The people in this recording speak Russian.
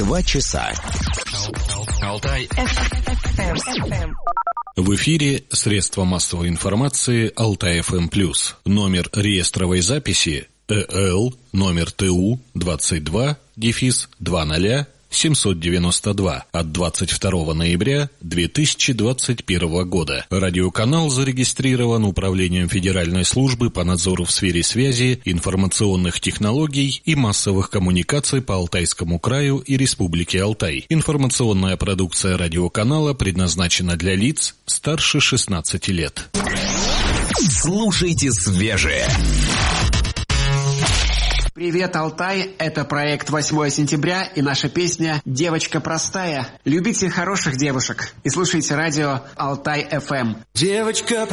2 часа. Алтай FM. В эфире средства массовой информации Алтай FM+. Номер реестровой записи ЭЛ номер ТУ 22-20-792 от 22 ноября 2021 года. Радиоканал зарегистрирован Управлением Федеральной службы по надзору в сфере связи, информационных технологий и массовых коммуникаций по Алтайскому краю и Республике Алтай. Информационная продукция радиоканала предназначена для лиц старше 16 лет. Слушайте свежее. Привет, Алтай! Это проект 8 сентября и наша песня «Девочка простая». Любите хороших девушек и слушайте радио Алтай FM. Девочка